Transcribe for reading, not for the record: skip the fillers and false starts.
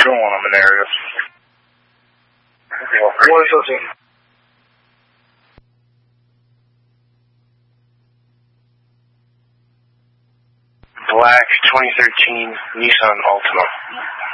don't want them in areas. What is it? Black 2013 Nissan Altima.